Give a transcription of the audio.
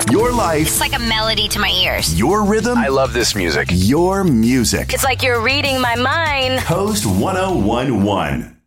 Your life. It's like a melody to my ears. Your rhythm. I love this music. Your music. It's like you're reading my mind. Coast 1011.